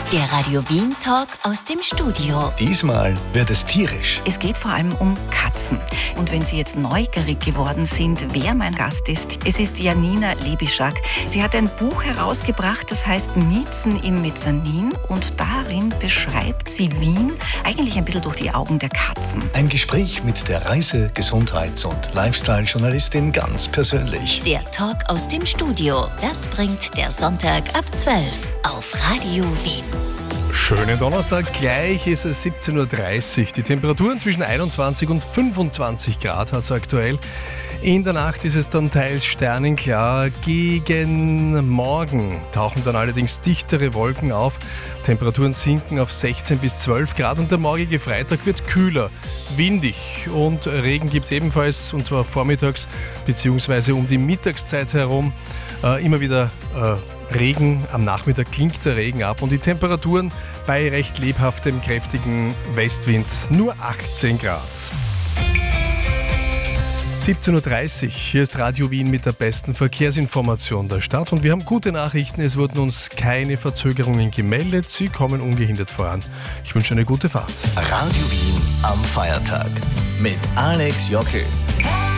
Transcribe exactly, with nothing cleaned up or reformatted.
Der Radio Wien Talk aus dem Studio. Diesmal wird es tierisch. Es geht vor allem um Katzen. Und wenn Sie jetzt neugierig geworden sind, wer mein Gast ist, es ist Janina Lebischak. Sie hat ein Buch herausgebracht, das heißt Miezen im Mezzanin. Und darin beschreibt sie Wien eigentlich ein bisschen durch die Augen der Katzen. Ein Gespräch mit der Reise-, Gesundheits- und Lifestyle-Journalistin ganz persönlich. Der Talk aus dem Studio. Das bringt der Sonntag ab zwölf auf Radio Wien. Schönen Donnerstag, gleich ist es siebzehn Uhr dreißig. Die Temperaturen zwischen einundzwanzig und fünfundzwanzig Grad hat es aktuell. In der Nacht ist es dann teils sternenklar. Gegen Morgen tauchen dann allerdings dichtere Wolken auf. Temperaturen sinken auf sechzehn bis zwölf Grad und der morgige Freitag wird kühler, windig und Regen gibt es ebenfalls, und zwar vormittags bzw. um die Mittagszeit herum. Äh, immer wieder äh, Regen, am Nachmittag klingt der Regen ab und die Temperaturen bei recht lebhaftem, kräftigen Westwind nur achtzehn Grad. siebzehn Uhr dreißig, hier ist Radio Wien mit der besten Verkehrsinformation der Stadt und wir haben gute Nachrichten, es wurden uns keine Verzögerungen gemeldet, sie kommen ungehindert voran. Ich wünsche eine gute Fahrt. Radio Wien am Feiertag mit Alex Jockel.